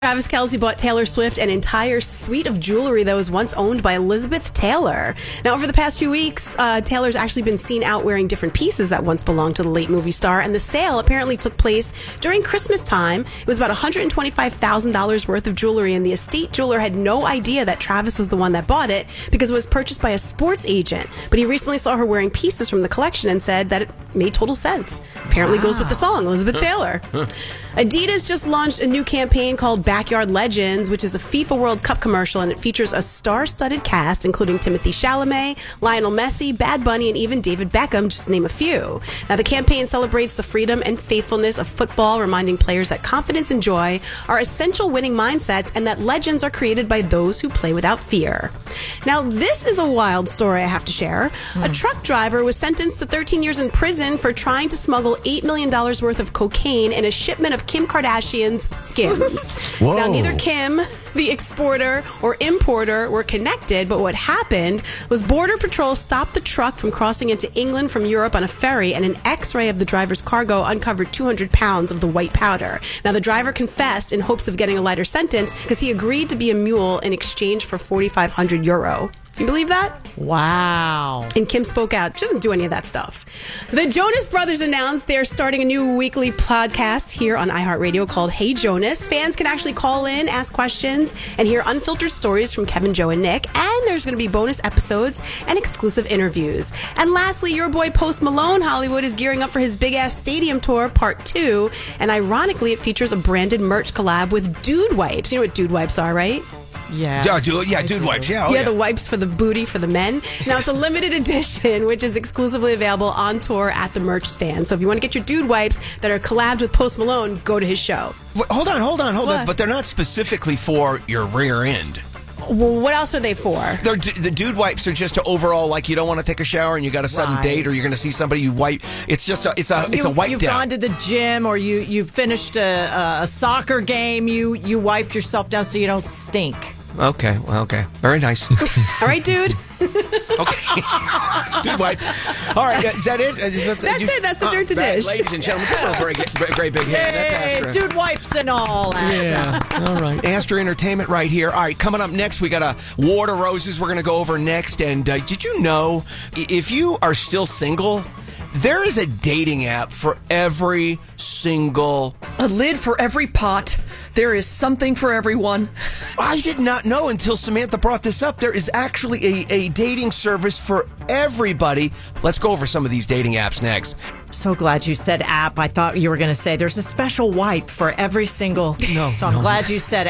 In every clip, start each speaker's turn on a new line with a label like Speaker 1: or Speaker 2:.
Speaker 1: Travis Kelce bought Taylor Swift an entire suite of jewelry that was once owned by Elizabeth Taylor. Now, over the past few weeks, Taylor's actually been seen out wearing different pieces that once belonged to the late movie star, and the sale apparently took place during Christmas time. It was about $125,000 worth of jewelry, and the estate jeweler had no idea that Travis was the one that bought it because it was purchased by a sports agent. But he recently saw her wearing pieces from the collection and said that it made total sense. Apparently goes with the song, Elizabeth Taylor. Adidas just launched a new campaign called Backyard Legends, which is a FIFA World Cup commercial, and it features a star-studded cast, including Timothée Chalamet, Lionel Messi, Bad Bunny, and even David Beckham, just to name a few. Now, the campaign celebrates the freedom and faithfulness of football, reminding players that confidence and joy are essential winning mindsets and that legends are created by those who play without fear. Now, this is a wild story I have to share. A truck driver was sentenced to 13 years in prison for trying to smuggle $8 million worth of cocaine in a shipment of Kim Kardashian's Skims. Now, neither Kim, the exporter, or importer were connected, but what happened was Border Patrol stopped the truck from crossing into England from Europe on a ferry, and an X-ray of the driver's cargo uncovered 200 pounds of the white powder. Now, the driver confessed in hopes of getting a lighter sentence because he agreed to be a mule in exchange for €4,500. You believe that?
Speaker 2: Wow.
Speaker 1: And Kim spoke out. She doesn't do any of that stuff. The Jonas Brothers announced they're starting a new weekly podcast here on iHeartRadio called Hey Jonas. Fans can actually call in, ask questions, and hear unfiltered stories from Kevin, Joe, and Nick. And there's going to be bonus episodes and exclusive interviews. And lastly, your boy Post Malone Hollywood is gearing up for his big-ass stadium tour, Part 2. And ironically, it features a branded merch collab with Dude Wipes. You know what Dude Wipes are, right?
Speaker 2: Yeah.
Speaker 3: Dude wipes. Yeah,
Speaker 1: the wipes for the booty for the men. Now, it's a limited edition, which is exclusively available on tour at the merch stand. So if you want to get your Dude Wipes that are collabed with Post Malone, go to his show.
Speaker 3: Hold on.
Speaker 1: What?
Speaker 3: But they're not specifically for your rear end.
Speaker 1: Well, what else are they for?
Speaker 3: The Dude Wipes are just to overall, like, you don't want to take a shower and you got a sudden date, or you're going to see somebody you wipe. It's just it's a wipe
Speaker 2: You've
Speaker 3: down.
Speaker 2: gone to the gym, or you've finished a soccer game. You wipe yourself down so you don't stink.
Speaker 3: Okay. Very nice.
Speaker 1: All right, dude.
Speaker 3: Okay. Dude wipe. All right, is that it?
Speaker 1: That's it. That's the dirt to dish.
Speaker 3: Ladies and gentlemen, give her a great big hand. That's Astra.
Speaker 2: Dude Wipes and all. Astra.
Speaker 3: Yeah. All right. Astra Entertainment right here. All right, coming up next, we got a War to Roses we're going to go over next. And did you know, if you are still single, there is a dating app for every single...
Speaker 4: A lid for every pot. There is something for everyone.
Speaker 3: I did not know until Samantha brought this up. There is actually a dating service for everybody. Let's go over some of these dating apps next.
Speaker 2: So glad you said app. I thought you were going to say there's a special wipe for every single...
Speaker 3: No.
Speaker 2: So I'm glad you said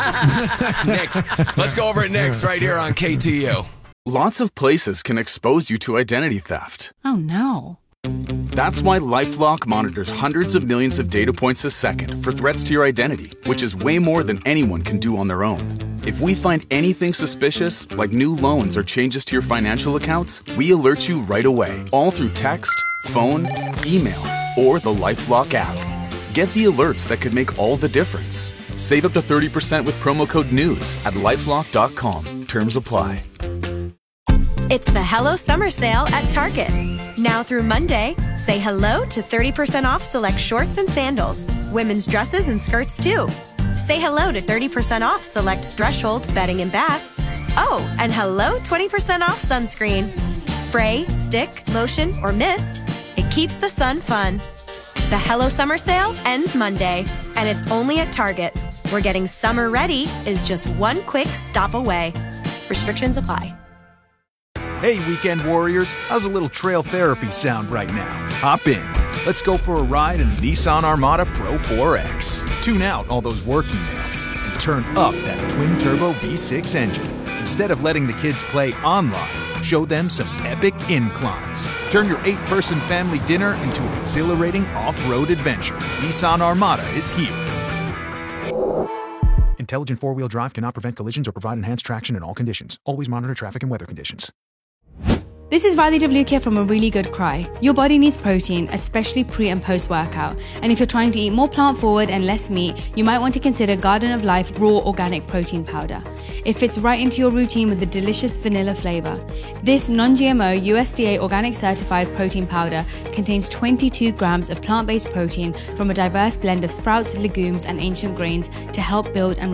Speaker 2: app.
Speaker 3: Next. Let's go over it next right here on KTU.
Speaker 5: Lots of places can expose you to identity theft.
Speaker 4: Oh, no.
Speaker 5: That's why LifeLock monitors hundreds of millions of data points a second for threats to your identity, which is way more than anyone can do on their own. If we find anything suspicious, like new loans or changes to your financial accounts, we alert you right away, all through text, phone, email, or the LifeLock app. Get the alerts that could make all the difference. Save up to 30% with promo code NEWS at LifeLock.com. Terms apply.
Speaker 6: It's the Hello Summer Sale at Target. Now through Monday, say hello to 30% off select shorts and sandals, women's dresses and skirts too. Say hello to 30% off select Threshold bedding and bath. Oh, and hello 20% off sunscreen. Spray, stick, lotion, or mist. It keeps the sun fun. The Hello Summer Sale ends Monday, and it's only at Target, where getting summer ready is just one quick stop away. Restrictions apply.
Speaker 7: Hey, weekend warriors, how's a little trail therapy sound right now? Hop in. Let's go for a ride in the Nissan Armada Pro 4X. Tune out all those work emails and turn up that twin-turbo V6 engine. Instead of letting the kids play online, show them some epic inclines. Turn your 8-person family dinner into an exhilarating off-road adventure. Nissan Armada is here. Intelligent four-wheel drive cannot prevent collisions or provide enhanced traction in all conditions. Always monitor traffic and weather conditions.
Speaker 8: This is Riley W. here from A Really Good Cry. Your body needs protein, especially pre and post workout. And if you're trying to eat more plant forward and less meat, you might want to consider Garden of Life Raw Organic Protein Powder. It fits right into your routine with a delicious vanilla flavor. This non-GMO USDA organic certified protein powder contains 22 grams of plant-based protein from a diverse blend of sprouts, legumes, and ancient grains to help build and